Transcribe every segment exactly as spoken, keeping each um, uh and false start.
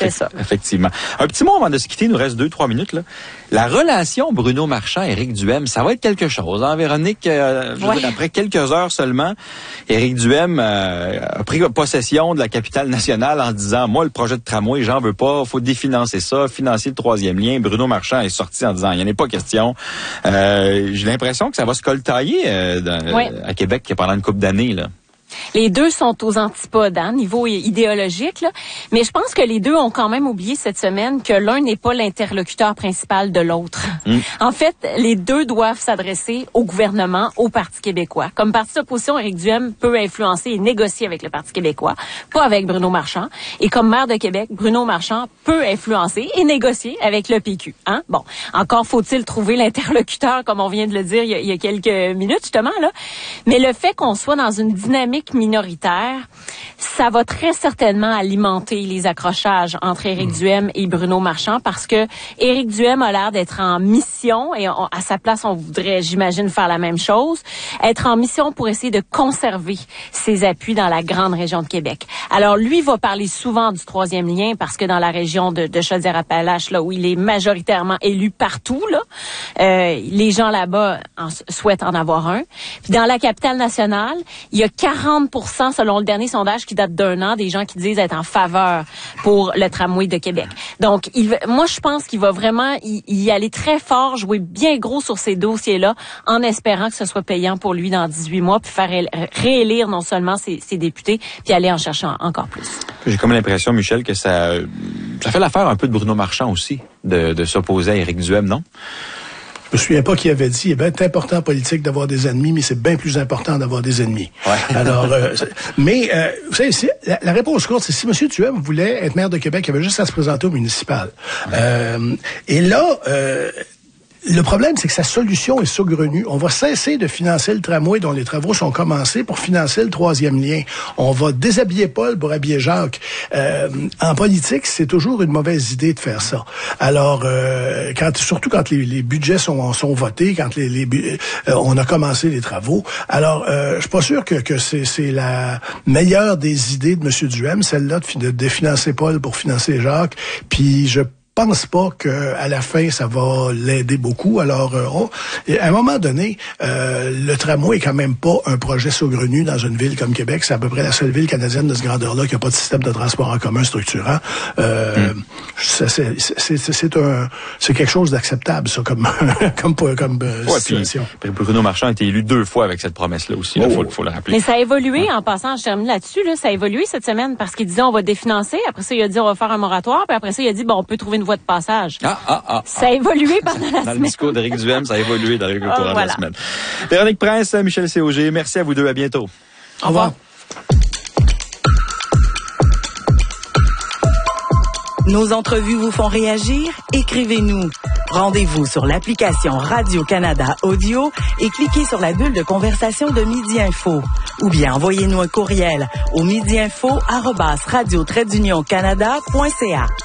C'est ça. Effectivement. Un petit mot avant de se quitter, il nous reste deux, trois minutes, là. La relation Bruno Marchand-Éric Duhem, ça va être quelque chose, hein, Véronique? Euh, je veux ouais. dire, après quelques heures seulement, Éric Duhem euh, a pris possession de la capitale nationale en disant, moi, le projet de tramway, j'en veux pas, faut définancer ça, financer le troisième lien. Bruno Marchand est sorti en disant, il n'y en a pas question. Euh, j'ai l'impression que ça va se coltailler euh, dans, ouais. à Québec pendant une couple d'années, là. Les deux sont aux antipodes, hein, niveau idéologique, là. Mais je pense que les deux ont quand même oublié cette semaine que l'un n'est pas l'interlocuteur principal de l'autre. Mm. En fait, les deux doivent s'adresser au gouvernement, au Parti québécois. Comme parti d'opposition, Éric Duhem peut influencer et négocier avec le Parti québécois, pas avec Bruno Marchand. Et comme maire de Québec, Bruno Marchand peut influencer et négocier avec le P Q. Hein? Bon, encore faut-il trouver l'interlocuteur, comme on vient de le dire il y a, il y a quelques minutes, justement, là. Mais le fait qu'on soit dans une dynamique minoritaire, ça va très certainement alimenter les accrochages entre Éric mmh. Duhem et Bruno Marchand parce que Éric Duhem a l'air d'être en mission et on, à sa place, on voudrait, j'imagine, faire la même chose, être en mission pour essayer de conserver ses appuis dans la grande région de Québec. Alors, lui va parler souvent du troisième lien parce que dans la région de, de Chaudière-Appalaches, là où il est majoritairement élu partout, là, euh, les gens là-bas en, souhaitent en avoir un. Puis dans la capitale nationale, il y a quarante pour cent selon le dernier sondage qui date d'un an, des gens qui disent être en faveur pour le tramway de Québec. Donc, il, moi, je pense qu'il va vraiment y, y aller très fort, jouer bien gros sur ces dossiers-là, en espérant que ce soit payant pour lui dans dix-huit mois, puis faire ré- réélire non seulement ses, ses députés, puis aller en chercher en, encore plus. J'ai comme l'impression, Michel, que ça, ça fait l'affaire un peu de Bruno Marchand aussi, de, de s'opposer à Éric Duhem, non? Je me souviens pas qui avait dit, eh bien, c'est important en politique d'avoir des ennemis, mais c'est bien plus important d'avoir des ennemis. Ouais. Alors, euh, mais, euh, vous savez, si, la, la réponse courte, c'est si M. Duhem voulait être maire de Québec, il avait juste à se présenter au municipal. Ouais. Euh, et là, euh, le problème, c'est que sa solution est saugrenue. On va cesser de financer le tramway dont les travaux sont commencés pour financer le troisième lien. On va déshabiller Paul pour habiller Jacques. Euh, en politique, c'est toujours une mauvaise idée de faire ça. Alors, euh, quand, surtout quand les, les budgets sont, sont votés, quand les, les euh, on a commencé les travaux. Alors, euh, je suis pas sûr que, que c'est, c'est la meilleure des idées de M. Duhem, celle-là de, de définancer Paul pour financer Jacques. Puis je pense pas que à la fin ça va l'aider beaucoup. Alors euh, on, à un moment donné, euh, le tramway est quand même pas un projet saugrenu dans une ville comme Québec. C'est à peu près la seule ville canadienne de ce grandeur-là qui a pas de système de transport en commun structurant. Euh, mm. c'est, c'est, c'est, c'est un c'est quelque chose d'acceptable ça comme comme comme euh, ouais, situation. Puis, Bruno Marchand a été élu deux fois avec cette promesse-là aussi. Il oh. faut, faut le rappeler. Mais ça a évolué ouais. en passant. Je termine là-dessus. Là, ça a évolué cette semaine parce qu'il disait on va définancer. Après ça, il a dit on va faire un moratoire. Puis après ça, il a dit bon on peut trouver une voie de passage. Ah, ah, ah, ça a évolué pendant la dans semaine. Dans le discours d'Éric Duhem, ça a évolué dans le courant oh, de voilà. la semaine. Véronique Prince, Michel C O G, merci à vous deux. À bientôt. Au revoir. Nos entrevues vous font réagir? Écrivez-nous. Rendez-vous sur l'application Radio-Canada Audio et cliquez sur la bulle de conversation de Midi Info. Ou bien envoyez-nous un courriel au midiinfo arobase radio trait d'union canada point c a.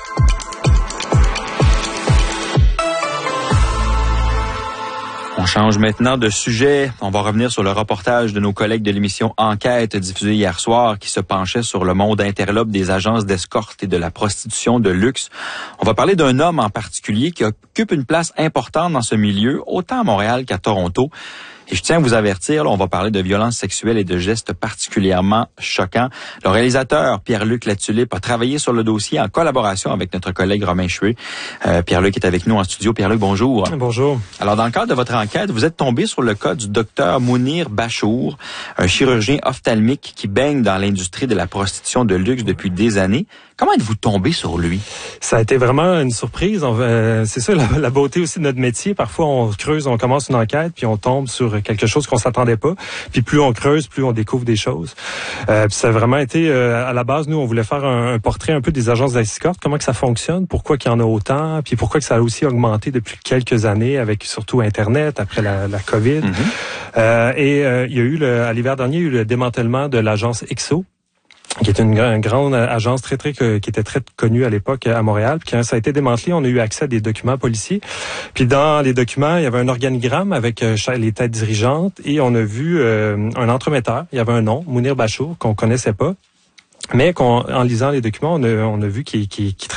On change maintenant de sujet. On va revenir sur le reportage de nos collègues de l'émission Enquête diffusée hier soir qui se penchait sur le monde interlope des agences d'escorte et de la prostitution de luxe. On va parler d'un homme en particulier qui occupe une place importante dans ce milieu, autant à Montréal qu'à Toronto. Et je tiens à vous avertir, là, on va parler de violences sexuelles et de gestes particulièrement choquants. Le réalisateur Pierre-Luc Latulippe a travaillé sur le dossier en collaboration avec notre collègue Romain Chouet. Euh, Pierre-Luc est avec nous en studio. Pierre-Luc, bonjour. Bonjour. Alors, dans le cadre de votre enquête, vous êtes tombé sur le cas du docteur Mounir Bachour, un chirurgien ophtalmique qui baigne dans l'industrie de la prostitution de luxe depuis des années. Comment êtes-vous tombé sur lui? Ça a été vraiment une surprise. On, euh, c'est ça la, la beauté aussi de notre métier. Parfois, on creuse, on commence une enquête, puis on tombe sur quelque chose qu'on s'attendait pas. Puis plus on creuse, plus on découvre des choses. Euh, puis ça a vraiment été, euh, à la base, nous, on voulait faire un, un portrait un peu des agences d'escorte, comment que ça fonctionne, pourquoi qu'il y en a autant, puis pourquoi que ça a aussi augmenté depuis quelques années, avec surtout Internet, après la, la COVID. Mm-hmm. Euh, et euh, il y a eu, le, à l'hiver dernier, il y a eu le démantèlement de l'agence X O, qui est une, une grande agence très, très, qui était très connue à l'époque à Montréal. Puis quand ça a été démantelé, on a eu accès à des documents policiers. Puis dans les documents, il y avait un organigramme avec euh, les têtes dirigeantes et on a vu euh, un entremetteur. Il y avait un nom, Mounir Bachour, qu'on connaissait pas. Mais qu'on, en lisant les documents, on a, on a vu qu'il, qu'il, qu'il